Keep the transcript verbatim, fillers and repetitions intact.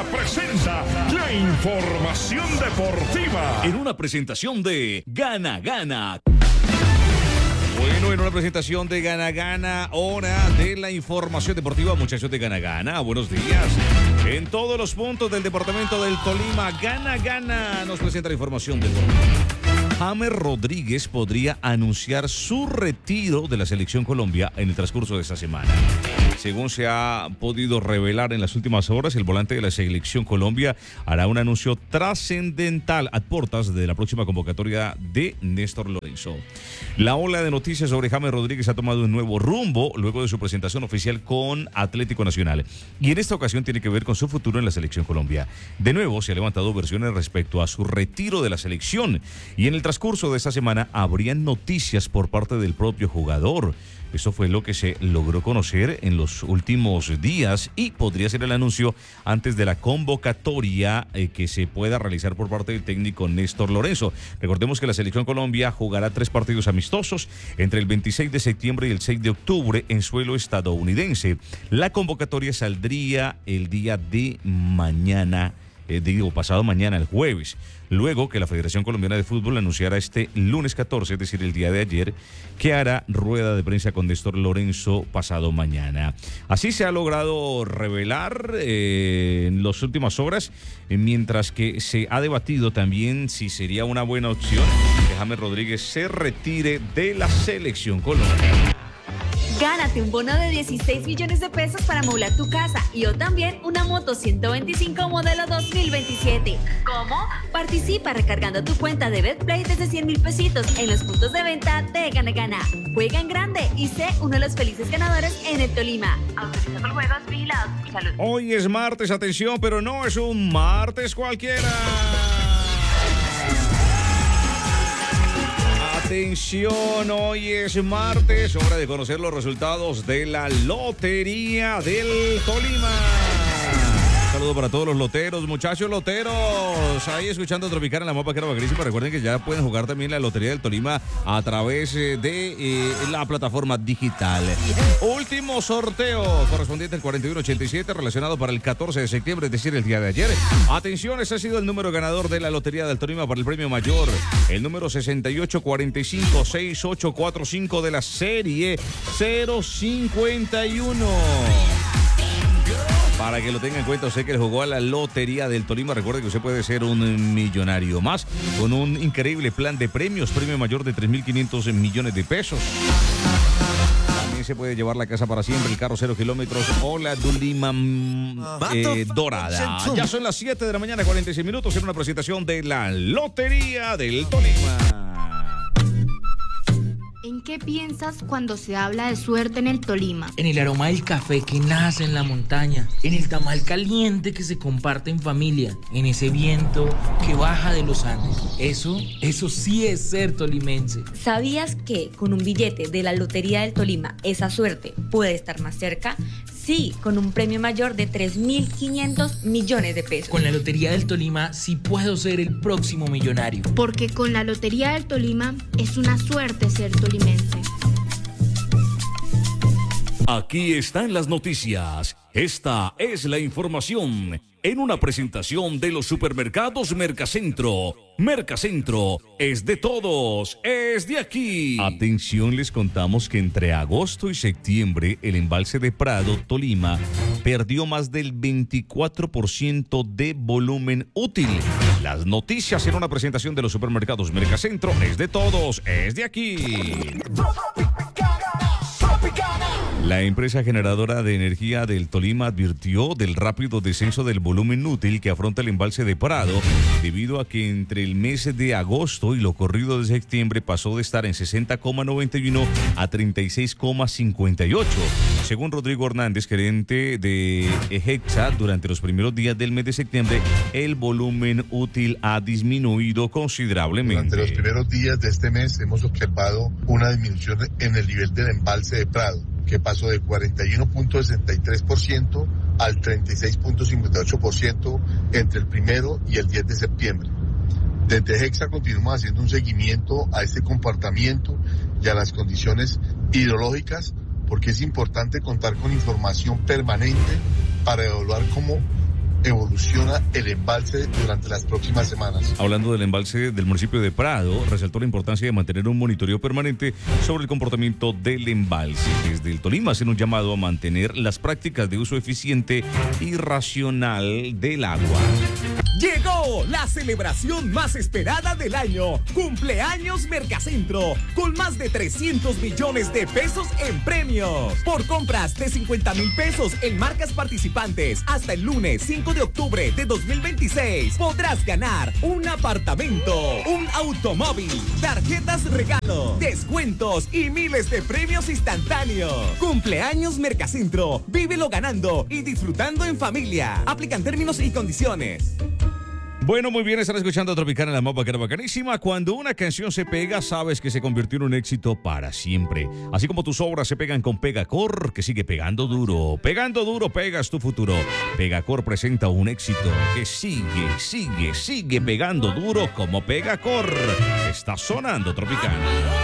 presenta la información deportiva en una presentación de Gana Gana. Bueno, en una presentación de Gana Gana, hora de la información deportiva, muchachos de Gana Gana, buenos días. En todos los puntos del departamento del Tolima, Gana Gana nos presenta la información deportiva. James Rodríguez podría anunciar su retiro de la Selección Colombia en el transcurso de esta semana. Según se ha podido revelar en las últimas horas, el volante de la Selección Colombia hará un anuncio trascendental a puertas de la próxima convocatoria de Néstor Lorenzo. La ola de noticias sobre James Rodríguez ha tomado un nuevo rumbo luego de su presentación oficial con Atlético Nacional. Y en esta ocasión tiene que ver con su futuro en la Selección Colombia. De nuevo, se han levantado versiones respecto a su retiro de la selección. Y en el transcurso de esta semana habrían noticias por parte del propio jugador. Eso fue lo que se logró conocer en los últimos días y podría ser el anuncio antes de la convocatoria eh, que se pueda realizar por parte del técnico Néstor Lorenzo. Recordemos que la Selección Colombia jugará tres partidos amistosos entre el veintiséis de septiembre y el seis de octubre en suelo estadounidense. La convocatoria saldría el día de mañana. Eh, digo, pasado mañana, el jueves, luego que la Federación Colombiana de Fútbol anunciara este lunes catorce, es decir, el día de ayer, que hará rueda de prensa con Néstor Lorenzo pasado mañana. Así se ha logrado revelar eh, en las últimas horas, eh, mientras que se ha debatido también si sería una buena opción que James Rodríguez se retire de la Selección Colombia. Gánate un bono de dieciséis millones de pesos para amoblar tu casa y o también una moto ciento veinticinco modelo dos mil veintisiete. ¿Cómo? Participa recargando tu cuenta de BetPlay desde cien mil pesitos en los puntos de venta de Gana Gana. Juega en grande y sé uno de los felices ganadores en el Tolima. Autoriza por juegos vigilados. Salud. Hoy es martes, atención, pero no es un martes cualquiera. Atención, hoy es martes, hora de conocer los resultados de la Lotería del Tolima. Un saludo para todos los loteros, muchachos loteros, ahí escuchando Tropicana en la Mopa que era bacanísima. Recuerden que ya pueden jugar también la Lotería del Tolima a través de eh, la plataforma digital. Último sorteo correspondiente al cuarenta y uno ochenta y siete relacionado para el catorce de septiembre, es decir, el día de ayer. Atención, ese ha sido el número ganador de la Lotería del Tolima para el premio mayor, el número sesenta y ocho cuarenta y cinco sesenta y ocho cuarenta y cinco de la serie cero cincuenta y uno. Para que lo tenga en cuenta, usted que le jugó a la Lotería del Tolima, recuerde que usted puede ser un millonario más con un increíble plan de premios, premio mayor de tres mil quinientos millones de pesos. También se puede llevar la casa para siempre, el carro cero kilómetros o la Tolima eh, dorada. Ya son las siete de la mañana, cuarenta y seis minutos, en una presentación de la Lotería del Tolima. ¿En qué piensas cuando se habla de suerte en el Tolima? En el aroma del café que nace en la montaña, en el tamal caliente que se comparte en familia, en ese viento que baja de los Andes. Eso, eso sí es ser tolimense. ¿Sabías que con un billete de la Lotería del Tolima esa suerte puede estar más cerca? Sí, con un premio mayor de tres mil quinientos millones de pesos. Con la Lotería del Tolima sí puedo ser el próximo millonario. Porque con la Lotería del Tolima es una suerte ser tolimense. Aquí están las noticias. Esta es la información en una presentación de los supermercados Mercacentro. Mercacentro es de todos, es de aquí. Atención, les contamos que entre agosto y septiembre el embalse de Prado, Tolima, perdió más del veinticuatro por ciento de volumen útil. Las noticias en una presentación de los supermercados Mercacentro es de todos, es de aquí. La empresa generadora de energía del Tolima advirtió del rápido descenso del volumen útil que afronta el embalse de Prado, debido a que entre el mes de agosto y lo corrido de septiembre pasó de estar en sesenta coma noventa y uno a treinta y seis coma cincuenta y ocho. Según Rodrigo Hernández, gerente de EGEXA, durante los primeros días del mes de septiembre, el volumen útil ha disminuido considerablemente. Durante los primeros días de este mes hemos observado una disminución en el nivel del embalse de Prado, que pasó de cuarenta y uno punto sesenta y tres por ciento al treinta y seis punto cincuenta y ocho por ciento entre el primero y el diez de septiembre. Desde EGEXA continuamos haciendo un seguimiento a este comportamiento y a las condiciones hidrológicas, porque es importante contar con información permanente para evaluar cómo evoluciona el embalse durante las próximas semanas. Hablando del embalse del municipio de Prado, resaltó la importancia de mantener un monitoreo permanente sobre el comportamiento del embalse. Desde el Tolima hacen un llamado a mantener las prácticas de uso eficiente y racional del agua. Llegó la celebración más esperada del año, Cumpleaños Mercacentro, con más de trescientos millones de pesos en premios. Por compras de cincuenta mil pesos en marcas participantes hasta el lunes cinco de octubre de dos mil veintiséis, podrás ganar un apartamento, un automóvil, tarjetas regalo, descuentos y miles de premios instantáneos. Cumpleaños Mercacentro, vívelo ganando y disfrutando en familia. Aplican términos y condiciones. Bueno, muy bien, están escuchando Tropicana, la más bacana, bacanísima. Cuando una canción se pega, sabes que se convirtió en un éxito para siempre. Así como tus obras se pegan con Pegacor, que sigue pegando duro. Pegando duro, pegas tu futuro. Pegacor presenta un éxito que sigue, sigue, sigue pegando duro como Pegacor. Está sonando Tropicana.